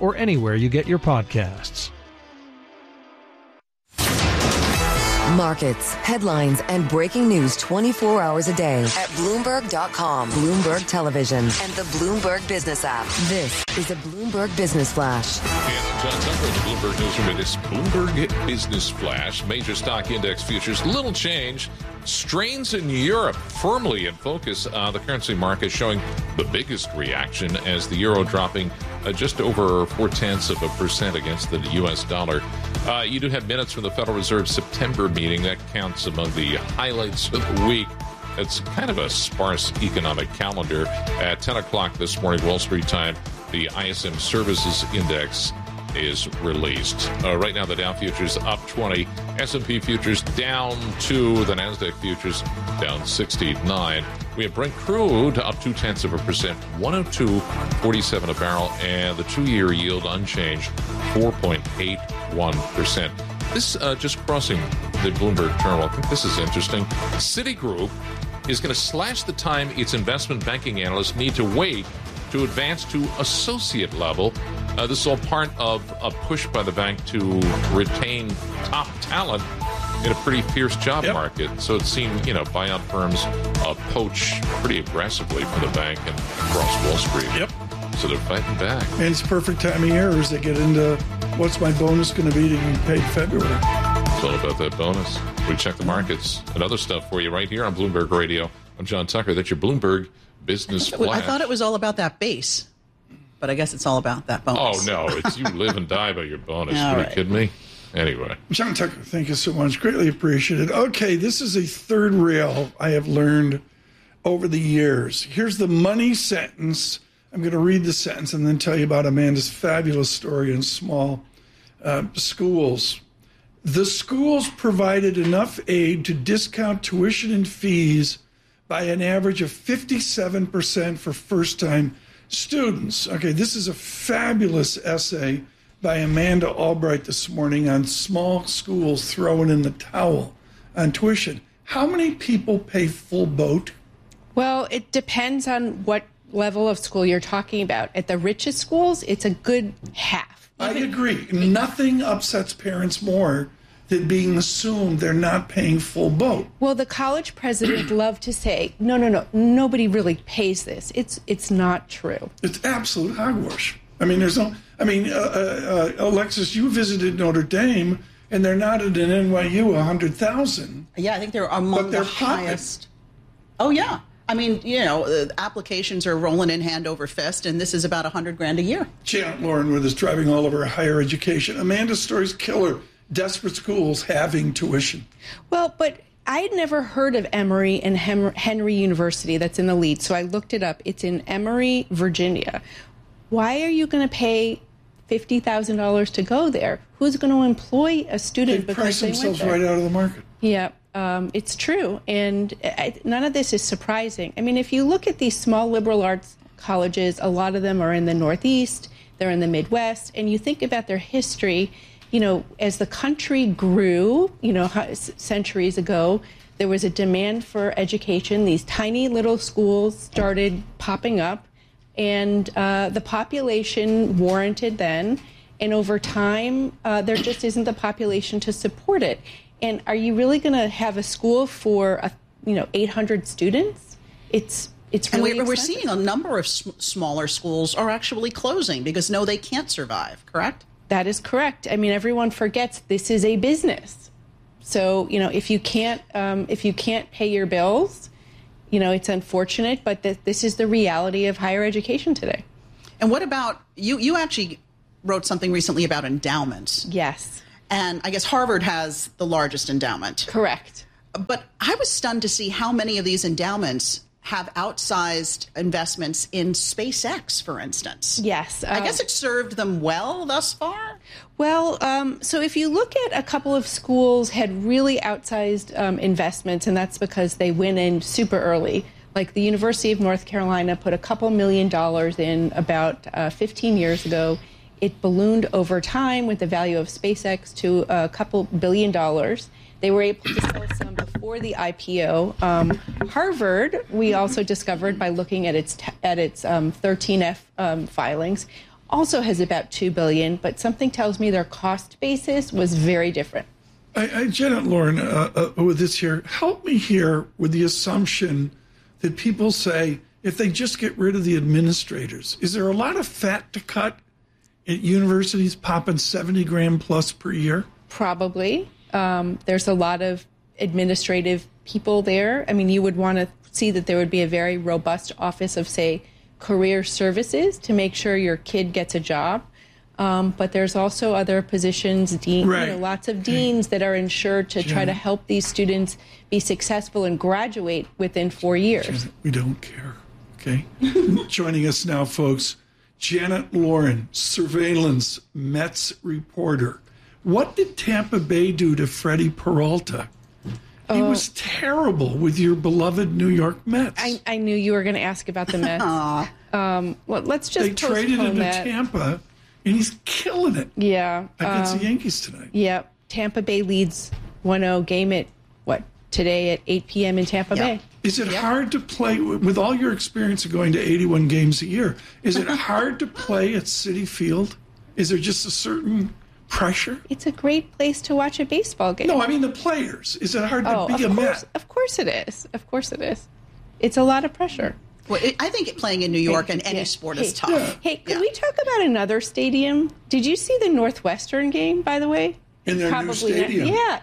or anywhere you get your podcasts. Markets, headlines, and breaking news 24 hours a day at Bloomberg.com, Bloomberg Television, and the Bloomberg Business app. This is a Bloomberg Business Flash. And John Tucker in the Bloomberg Newsroom with this Bloomberg Business Flash. Major stock index futures, little change. Strains in Europe firmly in focus. The currency market showing the biggest reaction as the euro dropping just over 0.4% against the U.S. dollar. You do have minutes from the Federal Reserve September meeting. That counts among the highlights of the week. It's kind of a sparse economic calendar. At 10 o'clock this morning, Wall Street time, the ISM Services Index is released. Right now, the Dow futures up 20, S&P futures down 2, the NASDAQ futures down 69. We have Brent crude up 0.2%, 102.47 a barrel, and the 2-year yield unchanged, 4.81%. This just crossing the Bloomberg terminal. I think this is interesting. Citigroup is going to slash the time its investment banking analysts need to wait to advance to associate level. This is all part of a push by the bank to retain top talent in a pretty fierce job market. So it's seen, buyout firms poach pretty aggressively from the bank and across Wall Street. Yep. So they're fighting back. And it's perfect time of year as they get into what's my bonus going to be to be paid February. It's all about that bonus. We check the markets and other stuff for you right here on Bloomberg Radio. I'm John Tucker. That's your Bloomberg Business Flash. I thought it was all about that base, but I guess it's all about that bonus. Oh, no. It's you live and die by your bonus. All Are you kidding me? Anyway. John Tucker, thank you so much. Greatly appreciated. Okay, this is a third rail I have learned over the years. Here's the money sentence. I'm going to read the sentence and then tell you about Amanda's fabulous story in small schools. The schools provided enough aid to discount tuition and fees by an average of 57% for first-time students. Okay, this is a fabulous essay by Amanda Albright this morning on small schools throwing in the towel on tuition. How many people pay full boat? Well, it depends on what level of school you're talking about. At the richest schools, it's a good half. I agree. Nothing upsets parents more than being assumed they're not paying full boat. Well, the college president loved to say, no, nobody really pays this. It's not true. It's absolute hogwash. I mean, Alexis, you visited Notre Dame, and they're not at an NYU 100,000. Yeah, I think they're among the highest. Oh, yeah. I mean, applications are rolling in hand over fist, and this is about $100,000 a year. Janet Lauren with us driving all over higher education. Amanda's story's killer. Desperate schools having tuition. Well, but I had never heard of Emory and Henry University that's in the lead, so I looked it up. It's in Emory, Virginia. Why are you going to pay $50,000 to go there? Who's going to employ a student because they went there? They price themselves right out of the market. Yeah, it's true. And none of this is surprising. I mean, if you look at these small liberal arts colleges, a lot of them are in the Northeast, they're in the Midwest, and you think about their history. As the country grew, centuries ago, there was a demand for education. These tiny little schools started popping up, and the population warranted then. And over time, there just isn't the population to support it. And are you really going to have a school for 800 students? It's really and we're seeing a number of smaller schools are actually closing because they can't survive. Correct? That is correct. I mean, everyone forgets this is a business. So, if you can't pay your bills, it's unfortunate, but this is the reality of higher education today. And what about you actually wrote something recently about endowments. Yes. And I guess Harvard has the largest endowment. Correct. But I was stunned to see how many of these endowments have outsized investments in SpaceX, for instance. Yes. I guess it served them well thus far? Well, so if you look at a couple of schools had really outsized investments, and that's because they went in super early. Like the University of North Carolina put a couple $1 million in about 15 years ago. It ballooned over time with the value of SpaceX to a couple $1 billion. They were able to sell some before the IPO. Harvard, we also discovered by looking at its 13F filings, also has about $2 billion, but something tells me their cost basis was very different. Janet Lauren, with this here, help me here with the assumption that people say if they just get rid of the administrators, is there a lot of fat to cut at universities popping 70 grand plus per year? Probably. There's a lot of administrative people there. I mean, you would want to see that there would be a very robust office of, say, career services to make sure your kid gets a job. But there's also other positions, lots of deans that are insured to try to help these students be successful and graduate within 4 years. We don't care, okay? Joining us now, folks, Janet Lauren, surveillance Mets reporter. What did Tampa Bay do to Freddie Peralta? He was terrible with your beloved New York Mets. I knew you were going to ask about the Mets. Well, let's just They traded him to Tampa, and he's killing it. Yeah. Against the Yankees tonight. Yeah. Tampa Bay leads 1-0 game at, today at 8 p.m. in Tampa Bay. Is it hard to play, with all your experience of going to 81 games a year, is it hard to play at Citi Field? Is there just a certain pressure? It's a great place to watch a baseball game. No, I mean the players. Is it hard to be a Met? Of course it is. Of course it is. It's a lot of pressure. Well, I think playing in New York in any sport is tough. Yeah. Hey, can we talk about another stadium? Did you see the Northwestern game, by the way? In their new stadium. Yeah,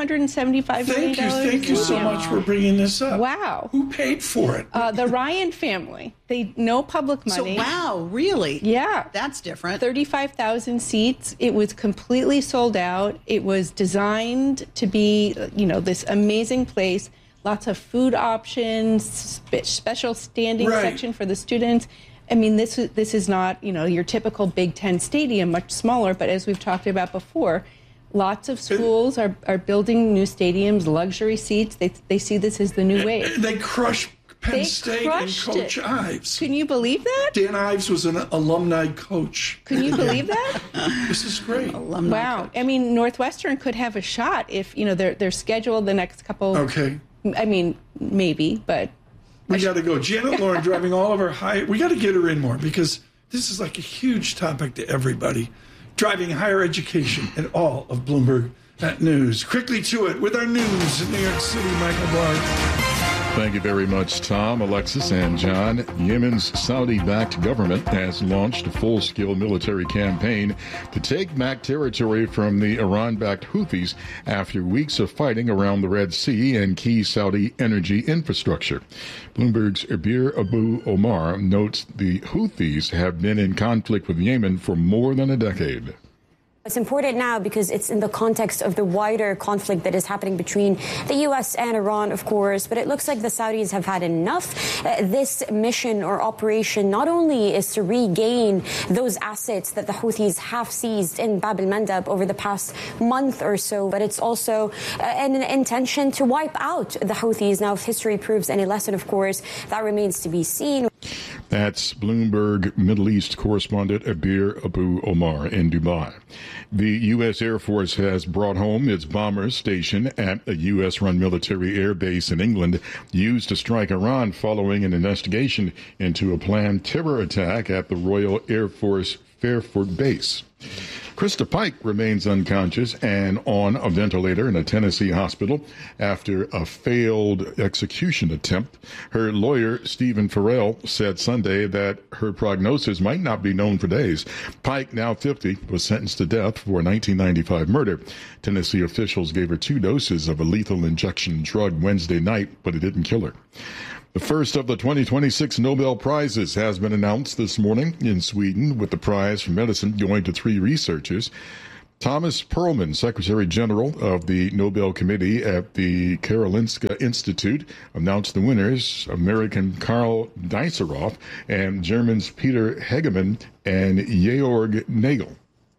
$875 million. Thank you so much for bringing this up. Wow. Who paid for it? The Ryan family. No public money. So, wow, really? Yeah. That's different. 35,000 seats. It was completely sold out. It was designed to be, this amazing place. Lots of food options, special standing section for the students. I mean, this is not, your typical Big Ten stadium, much smaller, but as we've talked about before, lots of schools are building new stadiums, luxury seats. They see this as the new wave. They crushed Penn State and Coach Ives. Can you believe that? Dan Ives was an alumni coach. Can you believe that? This is great. Wow. Coach. I mean, Northwestern could have a shot if, they're scheduled the next couple. Okay. I mean, maybe, but. We got to go. Janet Lauren driving all of our we got to get her in more because this is like a huge topic to everybody. Driving higher education and all of Bloomberg News. Quickly to it with our news in New York City, Michael Barr. Thank you very much, Tom, Alexis, and John. Yemen's Saudi-backed government has launched a full-scale military campaign to take back territory from the Iran-backed Houthis after weeks of fighting around the Red Sea and key Saudi energy infrastructure. Bloomberg's Abir Abu Omar notes the Houthis have been in conflict with Yemen for more than a decade. It's important now because it's in the context of the wider conflict that is happening between the U.S. and Iran, of course. But it looks like the Saudis have had enough. This mission or operation not only is to regain those assets that the Houthis have seized in Bab el-Mandab over the past month or so, but it's also an intention to wipe out the Houthis. Now, if history proves any lesson, of course, that remains to be seen. That's Bloomberg Middle East correspondent Abir Abu Omar in Dubai. The U.S. Air Force has brought home its bombers stationed at a U.S.-run military air base in England used to strike Iran following an investigation into a planned terror attack at the Royal Air Force Fairford base. Krista Pike remains unconscious and on a ventilator in a Tennessee hospital after a failed execution attempt. Her lawyer, Stephen Farrell, said Sunday that her prognosis might not be known for days. Pike, now 50, was sentenced to death for a 1995 murder. Tennessee officials gave her 2 doses of a lethal injection drug Wednesday night, but it didn't kill her. The first of the 2026 Nobel Prizes has been announced this morning in Sweden, with the prize for medicine going to 3 researchers. Thomas Perlman, Secretary General of the Nobel Committee at the Karolinska Institute, announced the winners, American Karl Deiseroff and Germans Peter Hegemann and Georg Nagel.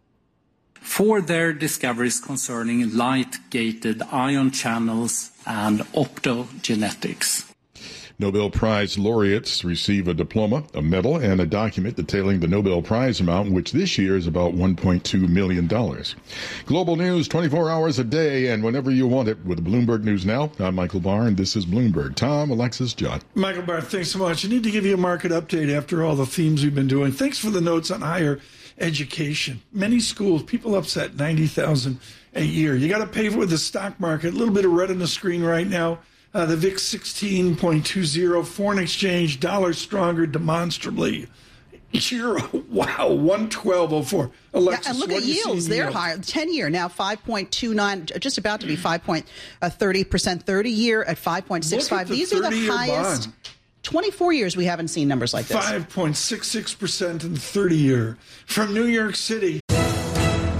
For their discoveries concerning light-gated ion channels and optogenetics. Nobel Prize laureates receive a diploma, a medal, and a document detailing the Nobel Prize amount, which this year is about $1.2 million. Global news 24 hours a day and whenever you want it with Bloomberg News Now. I'm Michael Barr, and this is Bloomberg. Tom, Alexis, John. Michael Barr, thanks so much. I need to give you a market update after all the themes we've been doing. Thanks for the notes on higher education. Many schools, people upset, 90,000 a year. You got to pay for the stock market. A little bit of red on the screen right now. The VIX 16.20, foreign exchange, dollar stronger demonstrably. Euro, wow, 112.04. Alexis, yeah, and look at yields. They're higher. 10-year now 5.29, just about to be 5.30%. 30-year at 5.65. These are the highest. Bond. 24 years we haven't seen numbers like this. 5.66% in 30-year. From New York City,